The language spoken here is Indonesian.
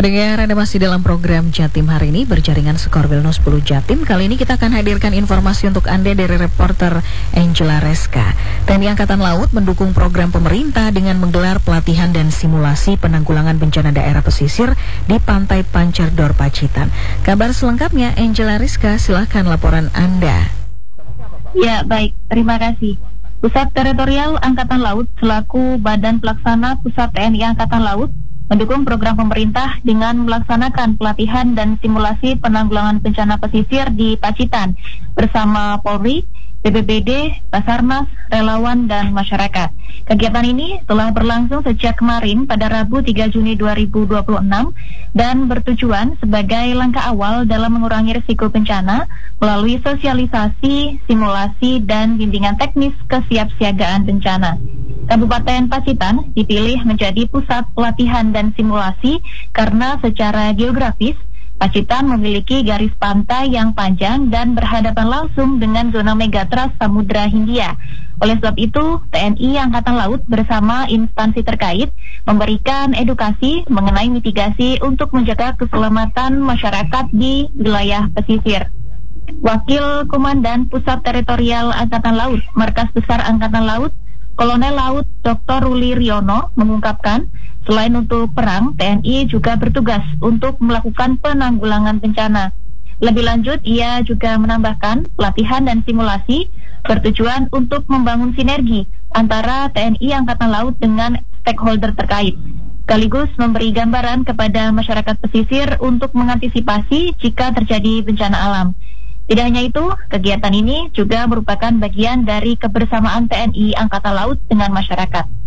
Pendengar, Anda masih dalam program Jatim hari ini berjaringan Skor Wilno 10 Jatim. Kali ini kita akan hadirkan informasi untuk Anda dari reporter Angela Reska. TNI Angkatan Laut mendukung program pemerintah dengan menggelar pelatihan dan simulasi penanggulangan bencana daerah pesisir di Pantai Pancerdor Pacitan. Kabar selengkapnya Angela Reska, silakan laporan Anda. Ya, baik, terima kasih. Pusat Teritorial Angkatan Laut selaku Badan Pelaksana Pusat TNI Angkatan Laut mendukung program pemerintah dengan melaksanakan pelatihan dan simulasi penanggulangan bencana pesisir di Pacitan bersama Polri, BPBD, Basarnas, relawan, dan masyarakat. Kegiatan ini telah berlangsung sejak kemarin pada Rabu 3 Juni 2026 dan bertujuan sebagai langkah awal dalam mengurangi risiko bencana melalui sosialisasi, simulasi, dan bimbingan teknis kesiapsiagaan bencana. Kabupaten Pacitan dipilih menjadi pusat pelatihan dan simulasi karena secara geografis Pacitan memiliki garis pantai yang panjang dan berhadapan langsung dengan zona megatrust Samudra Hindia. Oleh sebab itu, TNI Angkatan Laut bersama instansi terkait memberikan edukasi mengenai mitigasi untuk menjaga keselamatan masyarakat di wilayah pesisir. Wakil Komandan Pusat Teritorial Angkatan Laut, Markas Besar Angkatan Laut, Kolonel Laut Dr. Ruli Riono mengungkapkan, selain untuk perang, TNI juga bertugas untuk melakukan penanggulangan bencana. Lebih lanjut, ia juga menambahkan pelatihan dan simulasi bertujuan untuk membangun sinergi antara TNI Angkatan Laut dengan stakeholder terkait, sekaligus memberi gambaran kepada masyarakat pesisir untuk mengantisipasi jika terjadi bencana alam. Tidak hanya itu, kegiatan ini juga merupakan bagian dari kebersamaan TNI Angkatan Laut dengan masyarakat.